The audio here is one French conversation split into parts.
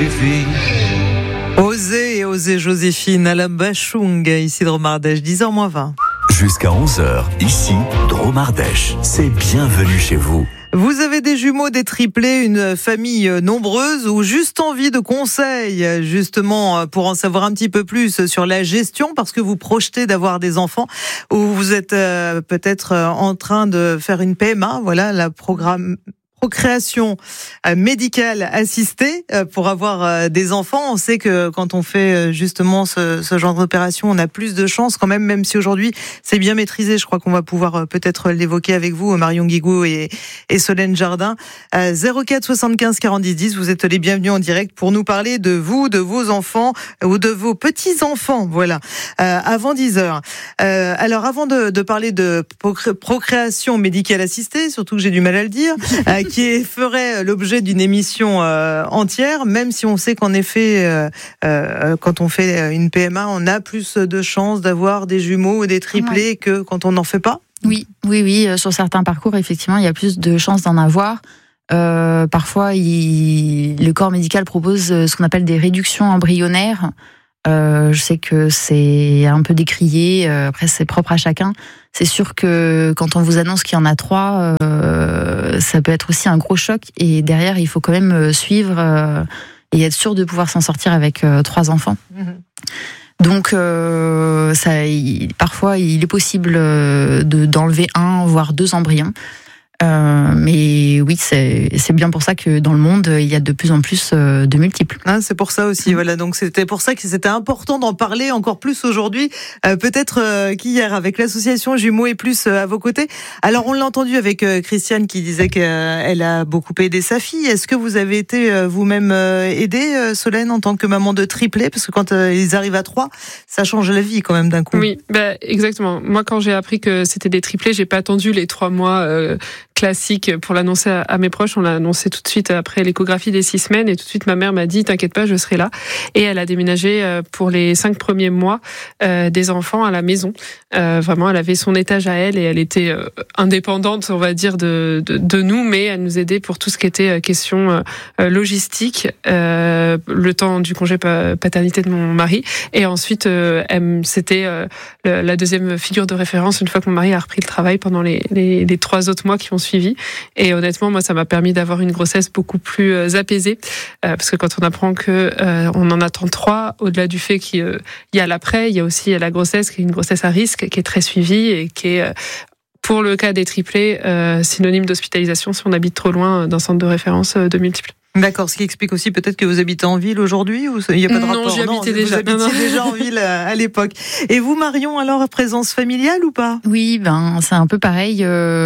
suffit. Osez Joséphine à la Bachung, ici Dromardèche, 10h-20. Jusqu'à 11h, ici, Dromardèche. C'est bienvenue chez vous. Vous avez des jumeaux, des triplés, une famille nombreuse ou juste envie de conseils, justement, pour en savoir un petit peu plus sur la gestion, parce que vous projetez d'avoir des enfants, ou vous êtes peut-être en train de faire une PMA, voilà, la procréation médicale assistée pour avoir des enfants. On sait que quand on fait justement ce genre d'opération, on a plus de chances quand même si aujourd'hui c'est bien maîtrisé. Je crois qu'on va pouvoir peut-être l'évoquer avec vous, Marion Guigou et Solène Jardin. 04 75 40 10 10, vous êtes les bienvenus en direct pour nous parler de vous, de vos enfants ou de vos petits-enfants. Voilà, avant 10h. Alors avant de parler de procréation médicale assistée, surtout que j'ai du mal à le dire, qui ferait l'objet d'une émission entière, même si on sait qu'en effet, quand on fait une PMA, on a plus de chances d'avoir des jumeaux ou des triplés que quand on n'en fait pas. Oui. Sur certains parcours, effectivement, il y a plus de chances d'en avoir. Parfois, le corps médical propose ce qu'on appelle des réductions embryonnaires. Je sais que c'est un peu décrié, après c'est propre à chacun. C'est sûr que quand on vous annonce qu'il y en a 3, ça peut être aussi un gros choc, et derrière il faut quand même suivre et être sûr de pouvoir s'en sortir avec 3 enfants. Donc parfois il est possible d'enlever 1 voire 2 embryons. Mais oui, c'est bien pour ça que dans le monde, il y a de plus en plus de multiples. C'est pour ça aussi, voilà. Donc c'était pour ça que c'était important d'en parler encore plus aujourd'hui, peut-être qu'hier, avec l'association Jumeaux et Plus à vos côtés. Alors on l'a entendu avec Christiane qui disait qu'elle a beaucoup aidé sa fille. Est-ce que vous avez été vous-même aidée, Solène, en tant que maman de triplés? Parce que quand ils arrivent à 3, ça change la vie quand même d'un coup. Oui, exactement. Moi, quand j'ai appris que c'était des triplés, j'ai pas attendu les 3 mois classique pour l'annoncer à mes proches. On l'a annoncé tout de suite après l'échographie des 6 semaines, et tout de suite ma mère m'a dit t'inquiète pas, je serai là. Et elle a déménagé pour les 5 premiers mois des enfants à la maison. Vraiment, elle avait son étage à elle et elle était indépendante, on va dire, de nous, mais elle nous aidait pour tout ce qui était question logistique, le temps du congé paternité de mon mari. Et ensuite, c'était la deuxième figure de référence une fois que mon mari a repris le travail pendant les 3 autres mois qui ont suivi. Et honnêtement, moi, ça m'a permis d'avoir une grossesse beaucoup plus apaisée, parce que quand on apprend que on en attend 3, au-delà du fait qu'il y a l'après, il y a aussi la grossesse qui est une grossesse à risque, qui est très suivie et qui est, pour le cas des triplés, synonyme d'hospitalisation si on habite trop loin d'un centre de référence de multiples. D'accord, ce qui explique aussi peut-être que vous habitez en ville aujourd'hui, ou il n'y a pas de rapport? Non, j'y habitais déjà. Vous habitiez déjà en ville à l'époque. Et vous, Marion, alors, présence familiale ou pas? Oui, c'est un peu pareil,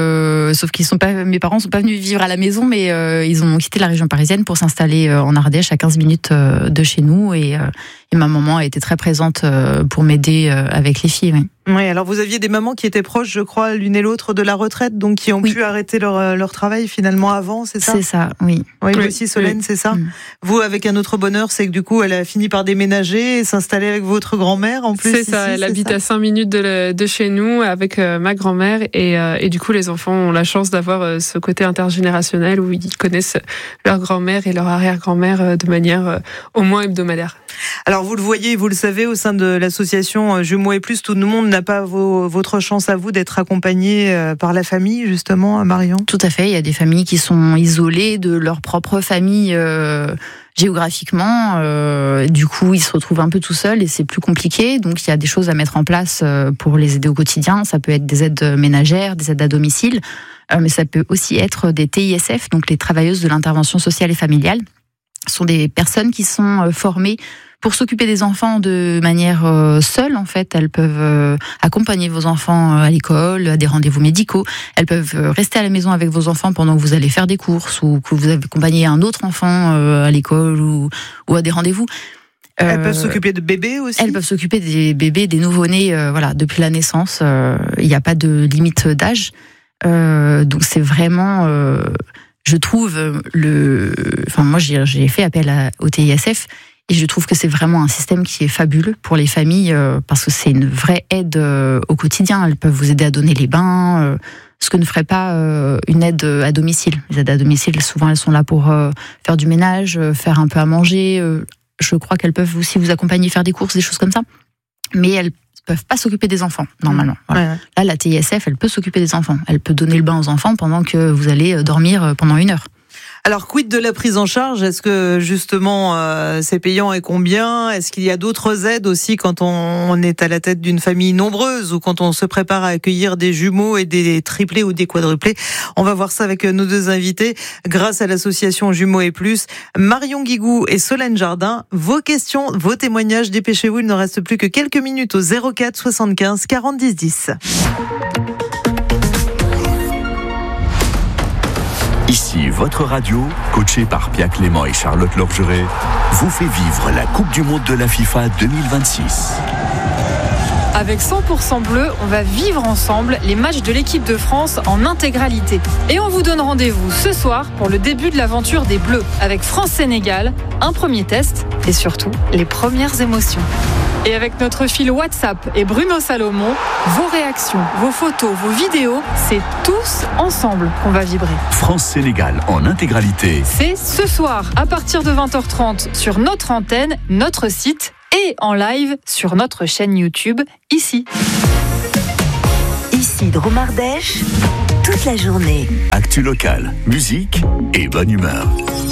sauf mes parents sont pas venus vivre à la maison, mais ils ont quitté la région parisienne pour s'installer en Ardèche, à 15 minutes de chez nous, et ma maman a été très présente pour m'aider avec les filles. Oui. Oui, alors vous aviez des mamans qui étaient proches, je crois, l'une et l'autre de la retraite, donc qui ont pu arrêter leur travail finalement avant, c'est ça? C'est ça, oui. Oui, vous aussi, Solène, c'est ça? Vous, avec un autre bonheur, c'est que du coup, elle a fini par déménager et s'installer avec votre grand-mère en plus. C'est ça, elle habite à 5 minutes de chez nous avec ma grand-mère, et du coup, les enfants ont la chance d'avoir ce côté intergénérationnel où ils connaissent leur grand-mère et leur arrière-grand-mère de manière au moins hebdomadaire. Alors vous le voyez, vous le savez, au sein de l'association Jumeaux et Plus, tout le monde n'a pas votre chance à vous d'être accompagné par la famille, justement, Marion? Tout à fait, il y a des familles qui sont isolées de leur propre famille géographiquement, du coup ils se retrouvent un peu tout seuls et c'est plus compliqué, donc il y a des choses à mettre en place pour les aider au quotidien. Ça peut être des aides ménagères, des aides à domicile, mais ça peut aussi être des TISF, donc les travailleuses de l'intervention sociale et familiale. Ce sont des personnes qui sont formées pour s'occuper des enfants de manière seule, en fait. Elles peuvent accompagner vos enfants à l'école, à des rendez-vous médicaux. Elles peuvent rester à la maison avec vos enfants pendant que vous allez faire des courses ou que vous accompagnez un autre enfant à l'école ou à des rendez-vous. Elles peuvent s'occuper de bébés aussi? Elles peuvent s'occuper des bébés, des nouveau-nés, depuis la naissance. Il n'y a pas de limite d'âge. Donc c'est vraiment... je trouve moi j'ai fait appel au TISF Et je trouve que c'est vraiment un système qui est fabuleux pour les familles parce que c'est une vraie aide au quotidien. Elles peuvent vous aider à donner les bains, ce que ne ferait pas une aide à domicile. Les aides à domicile, souvent, elles sont là pour faire du ménage, faire un peu à manger. Je crois qu'elles peuvent aussi vous accompagner, faire des courses, des choses comme ça. Mais elles peuvent pas s'occuper des enfants, normalement. Voilà. Ouais. Là, la TISF, elle peut s'occuper des enfants. Elle peut donner le bain aux enfants pendant que vous allez dormir pendant 1 heure. Alors, quid de la prise en charge ? Est-ce que, justement, c'est payant et combien ? Est-ce qu'il y a d'autres aides aussi quand on est à la tête d'une famille nombreuse ou quand on se prépare à accueillir des jumeaux et des triplés ou des quadruplés ? On va voir ça avec nos 2 invités grâce à l'association Jumeaux et Plus. Marion Guigou et Solène Jardin, vos questions, vos témoignages, dépêchez-vous, il ne reste plus que quelques minutes au 04 75 40 10 10. Ici, votre radio, coachée par Pia Clément et Charlotte Lorgeret, vous fait vivre la Coupe du Monde de la FIFA 2026. Avec 100% bleu, on va vivre ensemble les matchs de l'équipe de France en intégralité. Et on vous donne rendez-vous ce soir pour le début de l'aventure des Bleus, avec France-Sénégal, un premier test et surtout les premières émotions. Et avec notre fil WhatsApp et Bruno Salomon, vos réactions, vos photos, vos vidéos, c'est tous ensemble qu'on va vibrer. France-Sénégal en intégralité. C'est ce soir, à partir de 20h30, sur notre antenne, notre site et en live sur notre chaîne YouTube, ici. Ici Dromardèche, toute la journée. Actu local, musique et bonne humeur.